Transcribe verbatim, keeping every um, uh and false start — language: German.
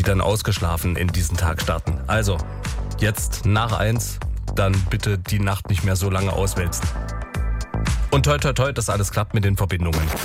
dann ausgeschlafen in diesen Tag starten. Also, jetzt nach eins, dann bitte die Nacht nicht mehr so lange auswälzen. Und toi toi toi, dass alles klappt mit den Verbindungen.